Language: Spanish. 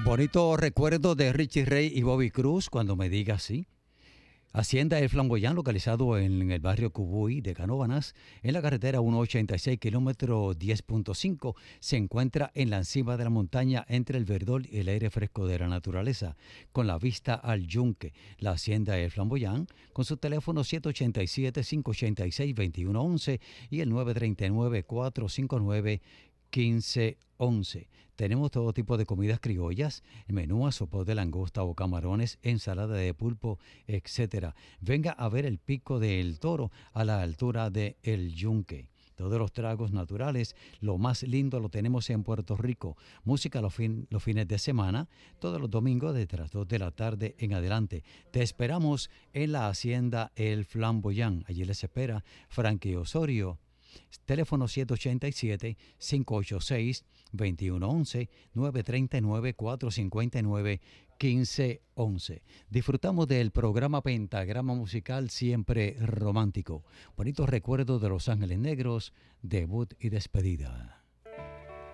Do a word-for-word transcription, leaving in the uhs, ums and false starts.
Bonito recuerdo de Richie Ray y Bobby Cruz cuando me diga sí. Hacienda El Flamboyán, localizado en el barrio Cubuy de Canóvanas, en la carretera ciento ochenta y seis, kilómetro diez punto cinco, se encuentra en la encima de la montaña entre el verdor y el aire fresco de la naturaleza, con la vista al yunque. La Hacienda El Flamboyán, con su teléfono siete ocho siete, cinco ocho seis, dos uno uno uno y el nueve tres nueve, cuatro cinco nueve, uno cinco uno uno. Tenemos todo tipo de comidas criollas, menú, sopos de langosta o camarones, ensalada de pulpo, etcétera. Venga a ver el Pico del Toro a la altura de El Yunque. Todos los tragos naturales, lo más lindo lo tenemos en Puerto Rico. Música los, fin, los fines de semana, todos los domingos desde las dos de la tarde en adelante. Te esperamos en la Hacienda El Flamboyán. Allí les espera Frankie Osorio. Teléfono siete ocho siete, cinco ocho seis, dos uno uno uno, nueve tres nueve, cuatro cinco nueve, uno cinco uno uno. Disfrutamos del programa Pentagrama Musical Siempre Romántico. Bonitos recuerdos de Los Ángeles Negros, debut y despedida.